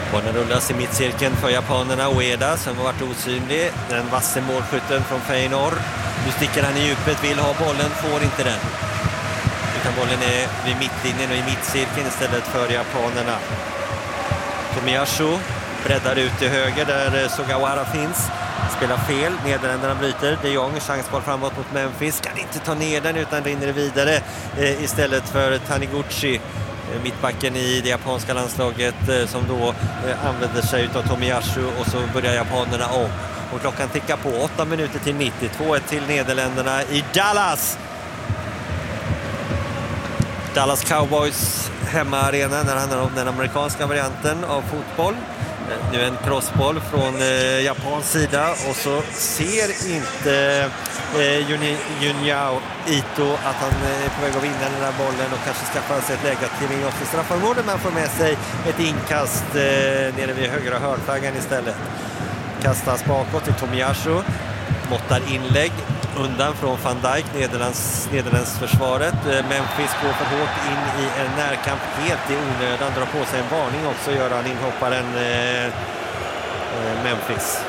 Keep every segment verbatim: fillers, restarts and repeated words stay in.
Bollen rullas i mittcirkeln för japanerna. Ueda som har varit osynlig. Den vasse målskytten från Feyenoord. Nu sticker han i djupet, vill ha bollen, får inte den. Utan bollen är vid mittlinjen och i mittcirkeln istället för japanerna. Tomiyasu breddar ut till höger där Sugawara finns. Spelar fel, Nederländerna bryter. De Jong, chansboll framåt mot Memphis. Kan inte ta ner den utan rinner vidare eh, istället för Taniguchi. Eh, mittbacken i det japanska landslaget eh, som då eh, använder sig av Tomiyasu och så börjar japanerna om. Och klockan tickar på, åtta minuter till nittio. två ett till Nederländerna i Dallas. Dallas Cowboys hemmaarena när det handlar om den amerikanska varianten av fotboll. Nu en crossboll från eh, Japans sida och så ser inte eh, Junyao Ito att han är på väg att vinna den där bollen och kanske skaffa sig ett läge att kliva in off i straffområdet, men får med sig ett inkast eh, nere vid högra hörnflaggan istället. Kastas bakåt till Tomiyasu, måttar inlägg undan från Van Dijk, Nederlands, Nederlands försvaret. Memphis går för hårt in i en närkamp helt i onödan, drar på sig en varning också, gör han inhopparen eh, eh, Memphis.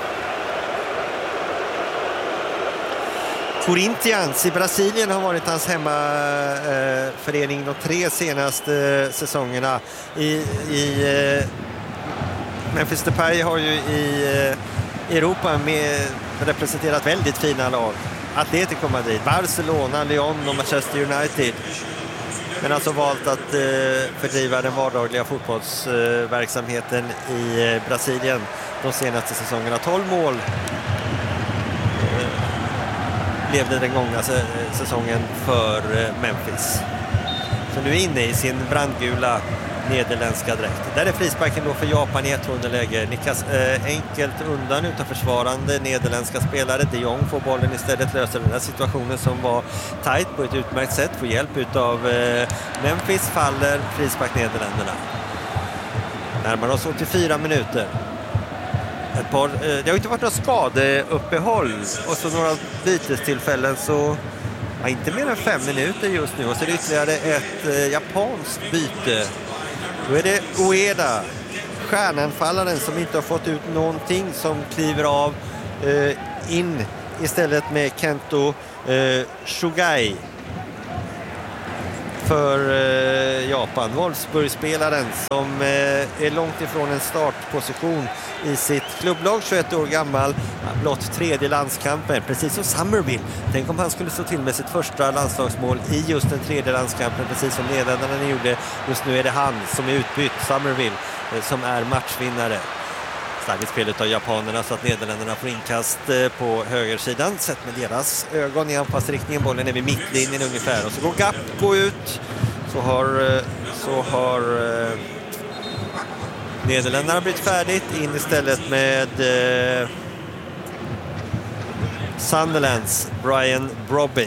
Corinthians i Brasilien har varit hans hemmaförening eh, de tre senaste eh, säsongerna. I, i eh, Memphis Depay har ju i eh, Europa med representerat väldigt fina lag. Atletico Madrid, Barcelona, Lyon och Manchester United. Men alltså valt att eh, fördriva den vardagliga fotbollsverksamheten eh, i eh, Brasilien de senaste säsongerna. tolv mål eh, blev det den gångna säsongen för eh, Memphis. Så nu är inne i sin brandgula nederländska dräkt. Där är frisparken då för Japan i ett underläge. Nickas eh, enkelt undan utan försvarande nederländska spelare. De Jong får bollen istället, löser den här situationen som var tajt på ett utmärkt sätt. Får hjälp utav eh, Memphis, faller frispark Nederländerna. Närmar oss åttiofyra minuter. Ett par, eh, det har inte varit några skadeuppehåll och så några bytestillfällen, så ja, inte mer än fem minuter just nu. Och så är det ytterligare ett eh, japanskt byte. Då är det Ueda, stjärnanfallaren som inte har fått ut någonting, som kliver av eh, in istället med Kento eh, Shogai för eh, Japan. Wolfsburg-spelaren som eh, är långt ifrån en startposition i sitt klubblag, tjugoett år gammal, blott tredje landskampen, precis som Summerville. Tänk om han skulle stå till med sitt första landslagsmål i just den tredje landskampen, precis som Nederländerna gjorde. Just nu är det han som är utbytt, Summerville, eh, som är matchvinnare. Starkt spelet av japanerna så att Nederländerna får inkast på högersidan. Sett med deras ögon i anpassriktningen. Bollen är vid mittlinjen ungefär. Och så går Gappo ut. Så har, så har eh, Nederländerna blivit färdigt. In istället med eh, Sunderlands Brian Brobby.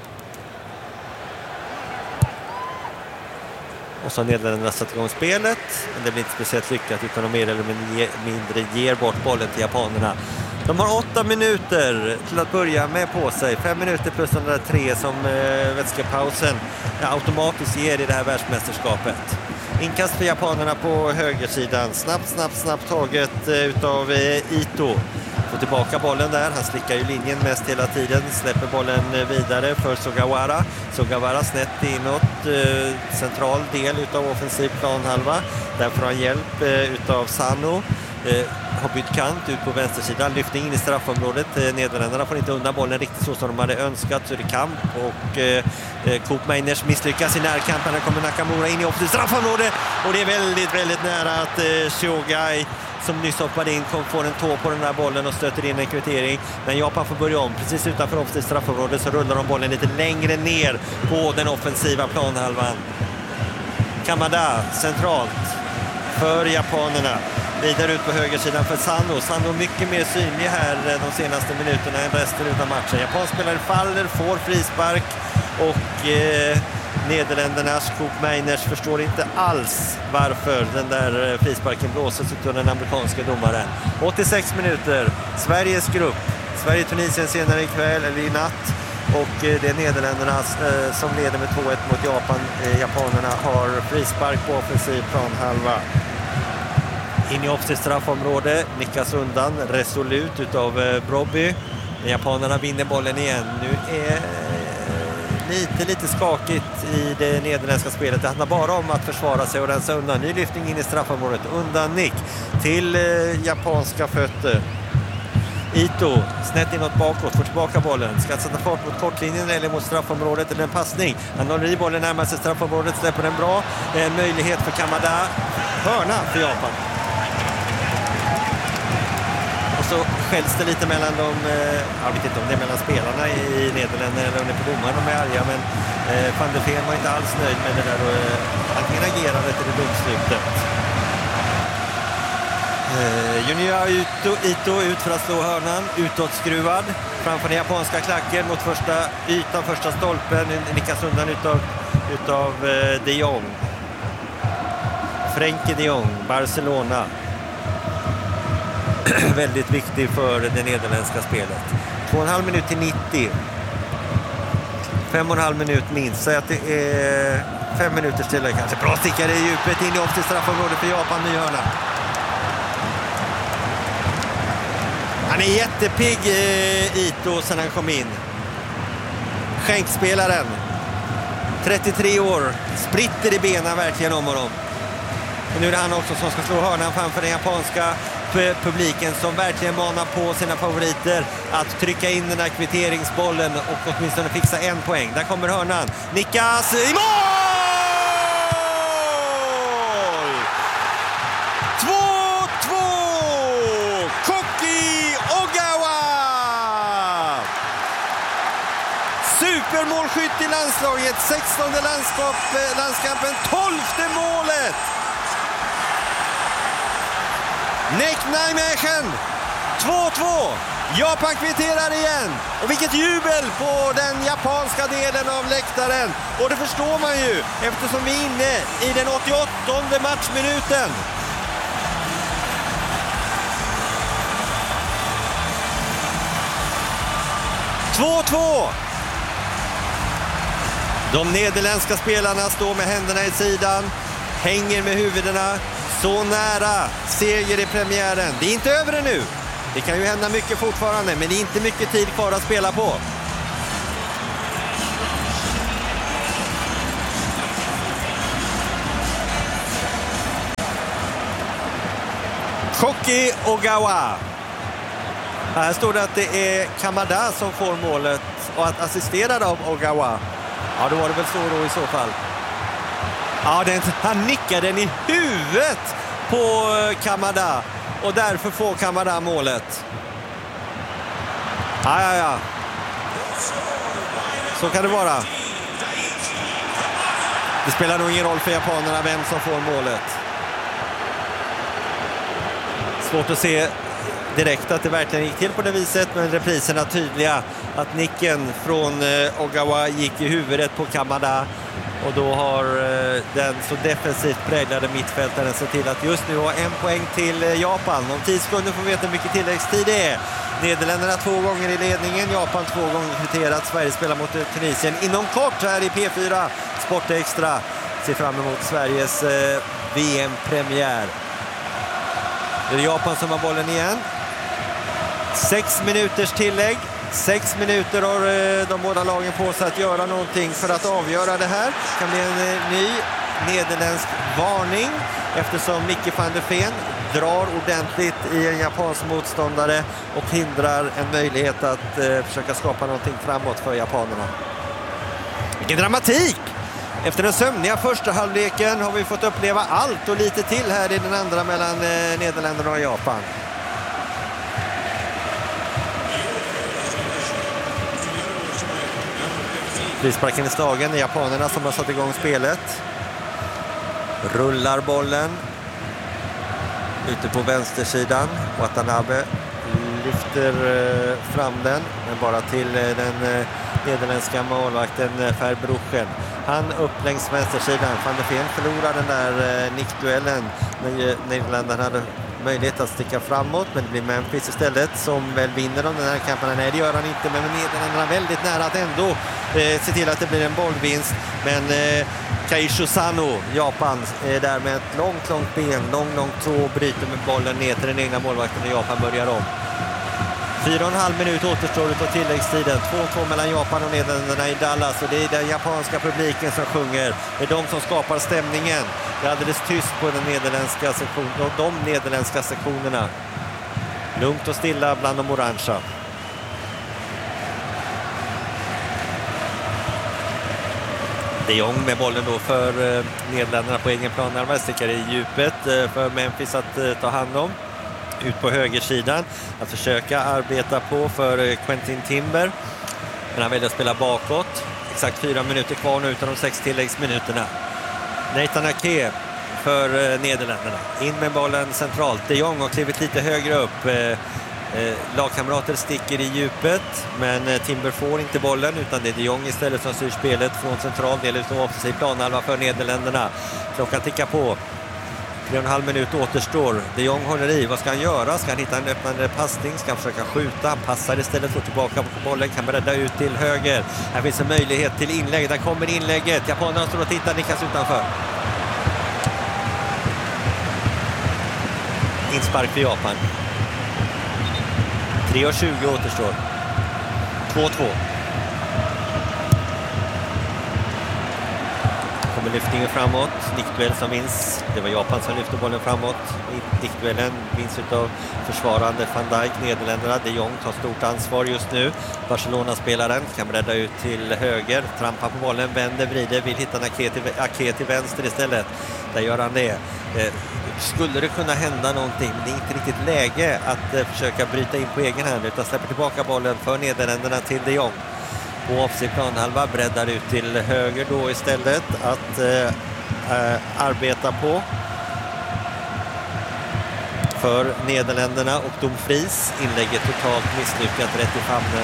Och så har Nederländerna satt igång spelet. Men det blir inte speciellt lyckat utan de mer eller mindre ger bort bollen till japanerna. De har åtta minuter till att börja med på sig. Fem minuter plus de där tre som eh, vätskepausen ja, automatiskt ger i det här världsmästerskapet. Inkast för japanerna på högersidan. Snabbt, snabbt, snabbt taget eh, utav eh, Ito. Får tillbaka bollen där. Han slickar ju linjen mest hela tiden. Släpper bollen vidare för Sugawara. Sugawara snett inåt. Eh, central del utav offensiv planhalva. Där får han hjälp eh, utav Sano. Eh, har bytt kant ut på vänstersidan. Lyfter in i straffområdet. Eh, Nederländerna får inte undan bollen riktigt så som de hade önskat. Så är det kamp. Och eh, Koop Meiners misslyckas i närkampen. Här kommer Nakamura in i offensiv straffområde. Och det är väldigt, väldigt nära att eh, Shogai, som nyss hoppade in, kom, får en tå på den där bollen och stöter in en kvittering. Men Japan får börja om. Precis utanför offensivt straffområde så rullar de bollen lite längre ner på den offensiva planhalvan. Kamada centralt för japanerna. Vidare ut på högersidan för Sano. Sano mycket mer synlig här de senaste minuterna än resten av matchen. Japanspelare faller, får frispark och eh, Nederländernas Koop Meiners förstår inte alls varför den där frisparken blåses av den amerikanska domaren. åttiosex minuter, Sveriges grupp. Sverige-Tunisien senare ikväll eller i natt. Och det är Nederländerna eh, som leder med två ett mot Japan. Eh, japanerna har frispark på offensiv planhalva. In i offside straffområde, nickas undan resolut utav eh, Brobbey. Japanerna vinner bollen igen. Nu är lite, lite skakigt i det nederländska spelet. Det handlar bara om att försvara sig och rensa undan. Ny lyftning in i straffområdet. Undan nick till eh, japanska fötter. Ito, snett inåt bakåt, får tillbaka bollen. Ska sätta fart mot kortlinjen eller mot straffområdet eller en passning. Han håller i bollen närmare sig straffområdet, släpper den bra. En möjlighet för Kamada. Hörna för Japan. Och så skälls det lite mellan de, jag vet inte om det är mellan spelarna i Nederländerna eller om det är på domaren, de är arga. Men eh, Van der Ven var inte alls nöjd med det där och eh, antingen agerade till det domslutet. Uh, Junior Ito, Ito ut för att slå hörnan, utåtskruvad framför den japanska klacken mot första ytan, första stolpen, nickas undan utav, utav uh, de Jong. Frenkie de Jong, Barcelona. Väldigt viktig för det nederländska spelet. Två och en halv minut till nittio. Fem och en halv minut minst, så att det är fem minuter till kanske. Bra stickare i djupet in i offside straffområdet för Japan, ny hörna. Han är jättepigg, eh, Ito, sen han kom in. Skänkspelaren. trettiotre år. Spritter i benen verkligen om honom. Och nu är det han också som ska slå hörnan framför den japanska publiken som verkligen manar på sina favoriter att trycka in den här kvitteringsbollen och åtminstone fixa en poäng. Där kommer hörnan. Nickas i mål! två två! Koki Ogawa! Supermålskytt i landslaget. sextonde landskap, landskampen. tolfte målet! Nick Nijmegen, två två. Japan kvitterar igen. Och vilket jubel på den japanska delen av läktaren. Och det förstår man ju eftersom vi är inne i den åttioåttonde matchminuten. två två. De nederländska spelarna står med händerna i sidan, hänger med huvudena. Så nära seger i premiären. Det är inte över det nu. Det kan ju hända mycket fortfarande, men det är inte mycket tid kvar att spela på. Koki Ogawa. Här står det att det är Kamada som får målet och att assisterad av Ogawa. Ja, då var det väl så då i så fall. Ja, den, han nickade den i huvudet på Kamada och därför får Kamada målet. Ja, ja, ja. Så kan det vara. Det spelar nog ingen roll för japanerna vem som får målet. Svårt att se direkt att det verkligen gick till på det viset, men repriserna tydliga att nicken från eh, Ogawa gick i huvudet på Kamada. Och då har eh, den så defensivt präglade mittfältaren sett till att just nu har en poäng till eh, Japan. Om tio sekunder får vi veta hur mycket tilläggstid det är. Nederländerna två gånger i ledningen, Japan två gånger kvitterat. Sverige spelar mot Tunisien inom kort här i P fyra Sport Extra. Ser fram emot Sveriges eh, V M-premiär. Det är Japan som har bollen igen. Sex minuters tillägg. Sex minuter har de båda lagen på sig att göra någonting för att avgöra det här. Det kan bli en ny nederländsk varning eftersom Micke van der Ven drar ordentligt i en japansk motståndare och hindrar en möjlighet att eh, försöka skapa någonting framåt för japanerna. Vilken dramatik! Efter den sömniga första halvleken har vi fått uppleva allt och lite till här i den andra mellan eh, Nederländerna och Japan. Frisparken i slagen, japanerna som har satt igång spelet. Rullar bollen. Ute på vänstersidan. Watanabe lyfter fram den. Men bara till den nederländska målvakten Verbruggen. Han upp längs vänstersidan. Van der Ven förlorar den där nickduellen. När Nederländerna hade möjlighet att sticka framåt, men det blir Memphis istället som väl vinner om den här kampen. Nej, det gör han inte, men Nederländerna är väldigt nära att ändå eh, se till att det blir en bollvinst. Men eh, Keisho Sano, Japan, är där med ett långt, långt ben, lång, långt tå, bryter med bollen ner till den egna målvakten och Japan börjar om. Fyra och en halv minut återstår av tilläggstiden. två två mellan Japan och Nederländerna i Dallas. Och det är den japanska publiken som sjunger. Det är de som skapar stämningen. Det är alldeles tyst på den nederländska sektion, de nederländska sektionerna. Lugnt och stilla bland de orangea. De Jong med bollen då för Nederländerna på egen plan. När man stickar i djupet för Memphis att ta hand om. Ut på högersidan att försöka arbeta på för Quentin Timber, men han väljer att spela bakåt. Exakt fyra minuter kvar nu utan de sex tilläggsminuterna. Nathan Ake för Nederländerna, in med bollen centralt. De Jong har klivit lite högre upp. eh, eh, lagkamrater sticker i djupet, men eh, Timber får inte bollen, utan det är De Jong istället som styr spelet från central del utav offensiv planhalva för Nederländerna. Klockan tickar på. Tre och en halv minut återstår. De Jong håller i. Vad ska han göra? Ska han hitta en öppnande passning? Ska han försöka skjuta? Han passar istället, får tillbaka på bollen. Kan bredda ut till höger. Här finns en möjlighet till inlägg. Där kommer inlägget. Japanerna står och tittar. Nickas utanför. Inspark för Japan. tre och tjugo återstår. två två. Kommer lyftningen framåt. Nickduell som vinns. Det var Japan som lyfte bollen framåt. Nickduellen vinns av försvarande Van Dijk, Nederländerna. De Jong tar stort ansvar just nu. Barcelona-spelaren kan bredda ut till höger. Trampar på bollen, vänder, vrider. Vill hitta en Ake till, Ake till vänster istället. Där gör han det. Eh, skulle det kunna hända någonting, men det är inte riktigt läge att eh, försöka bryta in på egen hand, utan släpper tillbaka bollen för Nederländerna till De Jong. På offensiv planhalva, breddar ut till höger då istället att eh, eh, arbeta på för Nederländerna, och Dumfries inlägget totalt misslyckat rätt i famnen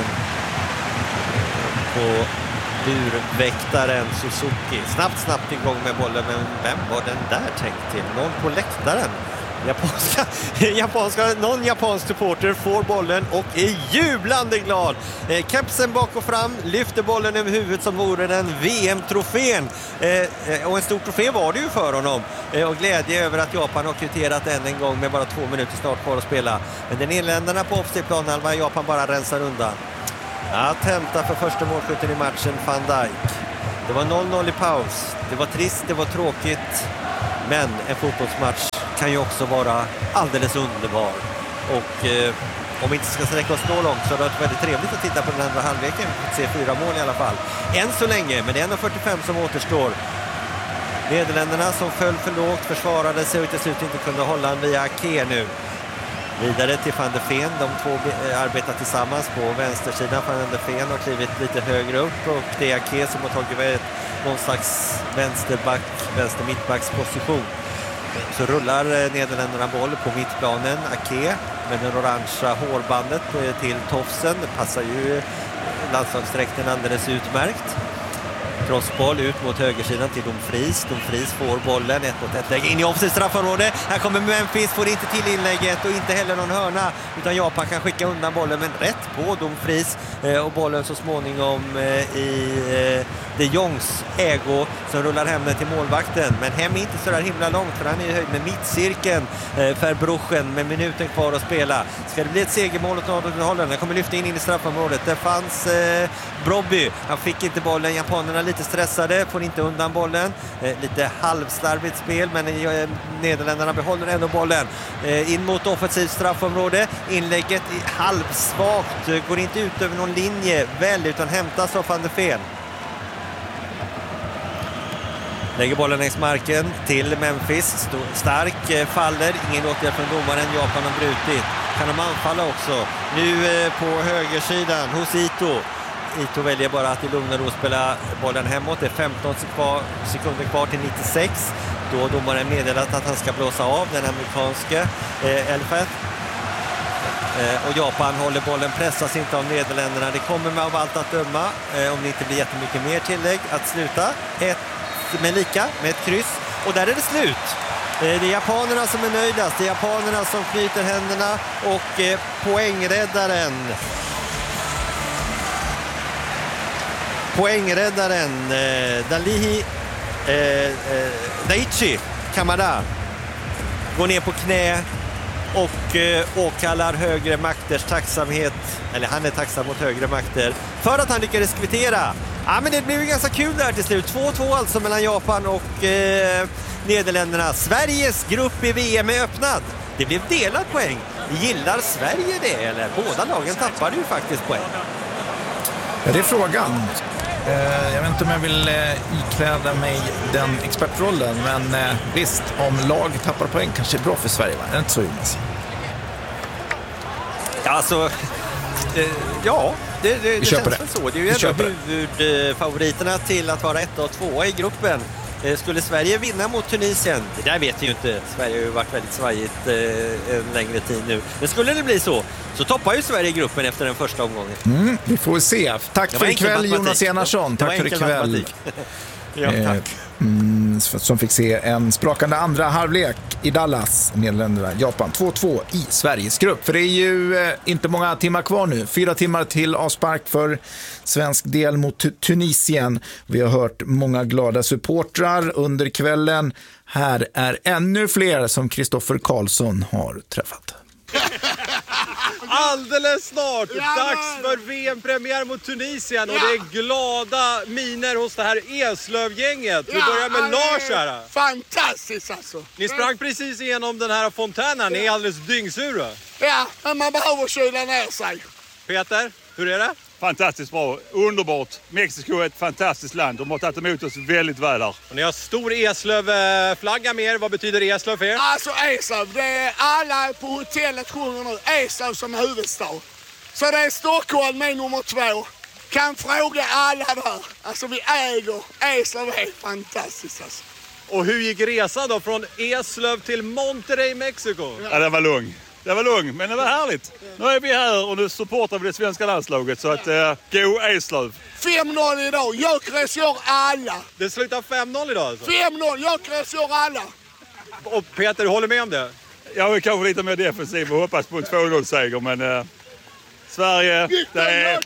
på burväktaren Suzuki. Snabbt, snabbt igång med bollen, men vem var den där tänkt till? Någon på läktaren. Japanska, japanska, någon japansk supporter får bollen och är jublande glad. Eh, Kepsen bak och fram, lyfter bollen över huvudet som vore den V M-trofén. Eh, och en stor trofé var det ju för honom. Eh, och glädje över att Japan har kvitterat än en gång med bara två minuter snart kvar att spela. Men den Nederländerna på offensiv planhalva, Japan bara rensar undan. Att hämta för första målskytten i matchen, Van Dijk. Det var noll noll i paus. Det var trist, det var tråkigt. Men en fotbollsmatch kan ju också vara alldeles underbar. Och eh, om vi inte ska sträcka oss så långt så har det varit väldigt trevligt att titta på den andra halvleken. Se fyra mål i alla fall. Än så länge, men det är en fyrtiofem som återstår. Nederländerna som föll för lågt, försvarade sig och till slut inte kunde hålla en via Ake nu. Vidare till Van der Ven. De två arbetar tillsammans på vänstersidan. Van der Ven har klivit lite högre upp och det är Ake som har tagit någon slags vänsterback, vänster mittbacks position. Så rullar Nederländerna boll på mittplanen. Ake med den orangea hårbandet till tofsen. Det passar ju landslagsdräkten alldeles utmärkt. Crossboll ut mot högersidan till Dumfries. Dumfries får bollen, ett mot ett läge in i offensivt straffområde. Här kommer Memphis, får inte till inlägget och inte heller någon hörna, utan Japan kan skicka undan bollen, men rätt på Dumfries och bollen så småningom i De Jongs ägo som rullar hem till målvakten. Men hem är inte så där himla långt, för han är i höjd med mittcirkeln för Bruchen med minuten kvar att spela. Ska det bli ett segermål åt Nordhållen? Han kommer lyfta in, in i straffområdet. Det fanns eh, Brobby. Han fick inte bollen. Japanerna lite stressade, får inte undan bollen. Eh, lite halvslarvigt spel, men eh, Nederländerna behåller ändå bollen. Eh, in mot offensivt straffområde. Inlägget är halvsvagt. Går inte ut över någon linje väl, utan hämtas av Van der Ven. Lägger bollen längs marken till Memphis. Stark, faller. Ingen åtgärd från domaren. Japan har brutit. Kan de anfalla också? Nu på högersidan hos Ito. Ito väljer bara att i lugn och ro spela bollen hemåt. Det är femton sekunder kvar till nittiosex. Då har domaren meddelat att han ska blåsa av den amerikanska eh, Elfeth. Eh, och Japan håller bollen, pressas inte av Nederländerna. Det kommer med av allt att döma, eh, om det inte blir jättemycket mer tillägg, att sluta ett med lika, med ett kryss. Och där är det slut. Det är japanerna som är nöjdast, det är japanerna som knyter händerna och eh, poängräddaren poängräddaren eh, Dalihi eh, eh, Daichi Kamada går ner på knä och eh, åkallar högre makters tacksamhet, eller han är tacksam mot högre makter för att han lyckades kvittera. Ja, men det blev ju ganska kul där till slut. två två alltså mellan Japan och eh, Nederländerna. Sveriges grupp i V M är öppnad. Det blev delad poäng. Gillar Sverige det, eller? Båda lagen tappade ju faktiskt poäng. Ja, det är frågan. Jag vet inte om jag vill ikläda mig den expertrollen, men visst, om lag tappar poäng kanske är bra för Sverige, va? Är det inte så, Jonas? Alltså, eh, ja, det, det, det känns det. väl så. Det är ju ändå huvudfavoriterna till att vara etta och tvåa i gruppen. Eh, skulle Sverige vinna mot Tunisien? Det där vet vi ju inte. Sverige har ju varit väldigt svajigt eh, en längre tid nu. Men skulle det bli så, så toppar ju Sverige gruppen efter den första omgången. Mm, vi får se. Tack för ikväll, Jonas Enarsson. Tack för ikväll. Ja, tack. Eh, mm, som fick se en sprakande andra halvlek i Dallas, Nederländerna, Japan två två i Sveriges grupp. För det är ju eh, inte många timmar kvar nu. Fyra timmar till avspark för svensk del mot Tunisien. Vi har hört många glada supportrar under kvällen. Här är ännu fler som Kristoffer Karlsson har träffat. Alldeles snart, dags för V M-premiär mot Tunisien och det är glada miner hos det här Eslöv-gänget. Vi börjar med Lars här. Fantastiskt alltså. Ni sprang precis igenom den här fontänen, ni är alldeles dyngsura. Ja, men man behöver kyla ner sig. Peter, hur är det? Fantastiskt bra, underbart. Mexiko är ett fantastiskt land. De har tagit emot oss väldigt väl här. Och ni har stor Eslöv-flagga med er. Vad betyder Eslöv för er? Alltså Eslöv, det är alla på hotellet sjunger nu Eslöv som huvudstad. Så det är Stockholm med nummer två. Kan fråga alla där. Alltså vi äger. Eslöv är fantastiskt alltså. Och hur gick resan då från Eslöv till Monterrey, Mexiko? Ja, det var lugn. Det var lugn, men det var härligt. Nu är vi här och nu supportar vi det svenska landslaget, så att eh, go Eslöv. fem noll idag, Jökres gör alla. Det slutar fem noll idag alltså? fem noll, Jökres gör alla. Och Peter, du håller med om det? Jag är kanske lite mer defensiv och hoppas på en två noll-seger, men eh, Sverige, det är...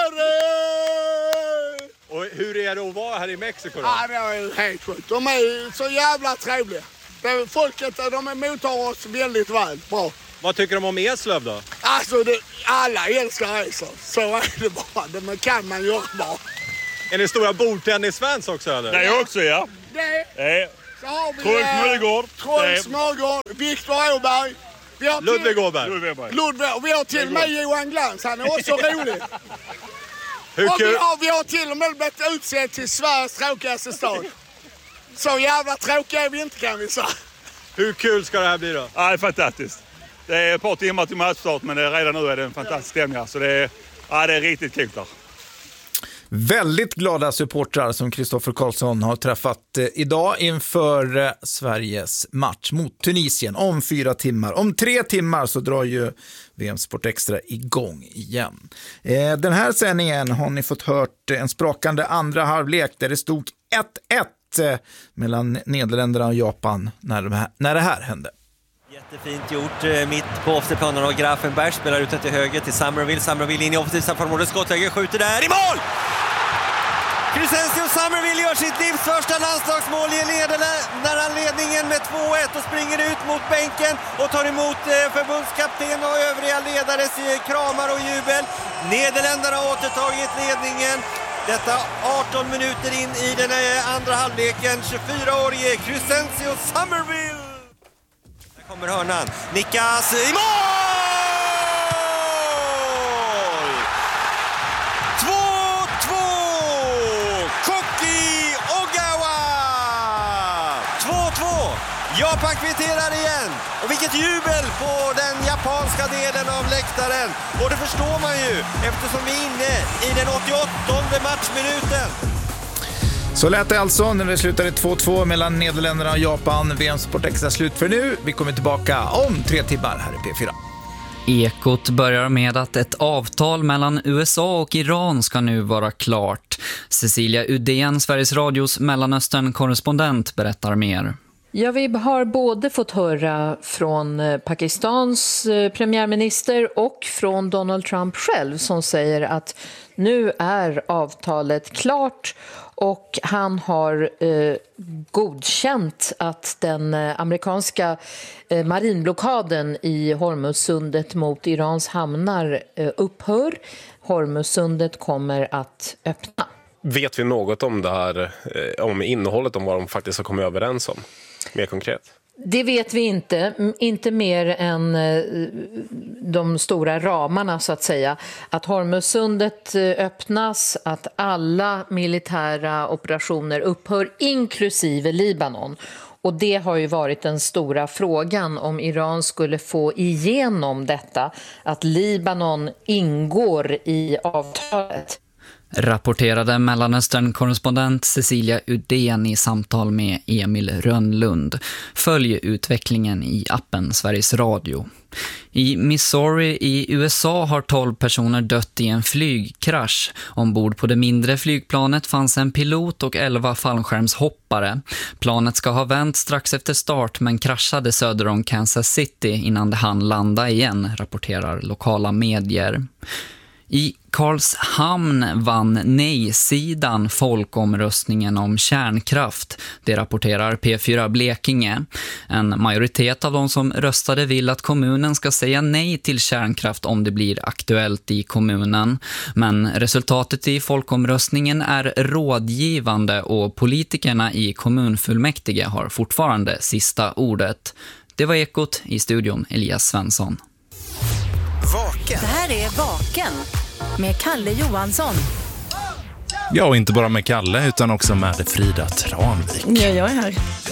Och hur är det att vara här i Mexiko då? Ja, det är helt sjukt. De är så jävla trevliga. Det, folket, de mottar oss väldigt väl, bra. Vad tycker de om Eslöv då? Alltså, det, alla älskar Eslöv. Så är det bara. Det men kan man göra bara. Är ni stora bordtennisfans också eller? Det är också, ja. Det är... Så har vi... Troels Mölgaard. Troels Mölgaard. Viktor Åberg. Vi har till, Ludvig Åberg. Ludvig. Och vi har till och med Johan Glans. Han är också rolig. Hur och kul? vi har, vi har till och med blivit utsedd till Sveriges tråkigaste stad. Så jävla tråkiga är vi inte, kan vi säga. Hur kul ska det här bli då? Ja, det är fantastiskt. Det är ett par timmar till matchstart, men det, redan nu är det en fantastisk stämning. Så det är, ja, det är riktigt kul där. Väldigt glada supportrar som Kristoffer Karlsson har träffat eh, idag inför eh, Sveriges match mot Tunisien om fyra timmar. Om tre timmar så drar ju V M Sport Extra igång igen. Eh, den här sändningen har ni fått hört en sprakande andra halvlek där det stod ett ett eh, mellan Nederländerna och Japan när, de här, när det här hände. Jättefint gjort mitt på offside-planen och Grafenberg spelar ut till höger till Summerville. Summerville in i offensiv samfallmålet, skottläge, skjuter där i mål! Crescencio Summerville gör sitt livs första landslagsmål i Nederländerna ledningen med två ett och springer ut mot bänken och tar emot förbundskapten och övriga ledares kramar och jubel. Nederländerna har återtagit ledningen. Detta arton minuter in i den andra halvleken. tjugofyraårige Crescencio Summerville. Kommer hörnan. Nickas i mål! två två! Koki Ogawa! två två! Japan kvitterar igen. Och vilket jubel på den japanska delen av läktaren. Och det förstår man ju eftersom vi är inne i den åttioåttonde matchminuten. Så lät det alltså när det slutade två två mellan Nederländerna och Japan. V M Sport Extra slut för nu. Vi kommer tillbaka om tre timmar här i P fyra. Ekot börjar med att ett avtal mellan U S A och Iran ska nu vara klart. Cecilia Udén, Sveriges Radios Mellanöstern-korrespondent, berättar mer. Ja, vi har både fått höra från Pakistans premiärminister och från Donald Trump själv som säger att nu är avtalet klart och han har eh, godkänt att den amerikanska eh, marinblockaden i Hormuzsundet mot Irans hamnar eh, upphör. Hormuzsundet kommer att öppna. Vet vi något om det här, om innehållet, om vad de faktiskt har kommit överens om? Mer konkret? Det vet vi inte, inte mer än de stora ramarna så att säga. Att Hormuzsundet öppnas, att alla militära operationer upphör inklusive Libanon. Och det har ju varit den stora frågan om Iran skulle få igenom detta, att Libanon ingår i avtalet. Rapporterade Mellanöstern-korrespondent Cecilia Udén i samtal med Emil Rönnlund. Följ utvecklingen i appen Sveriges Radio. I Missouri i U S A har tolv personer dött i en flygkrasch. Ombord på det mindre flygplanet fanns en pilot och elva fallskärmshoppare. Planet ska ha vänt strax efter start men kraschade söder om Kansas City innan det hann landa igen, rapporterar lokala medier. I Karlshamn vann nej-sidan folkomröstningen om kärnkraft. Det rapporterar P fyra Blekinge. En majoritet av de som röstade vill att kommunen ska säga nej till kärnkraft om det blir aktuellt i kommunen. Men resultatet i folkomröstningen är rådgivande och politikerna i kommunfullmäktige har fortfarande sista ordet. Det var Ekot, i studion Elias Svensson. Vaken. Det här är Vaken med Kalle Johansson. Ja, och inte bara med Kalle utan också med Frida Tranvik. Ja, jag är här.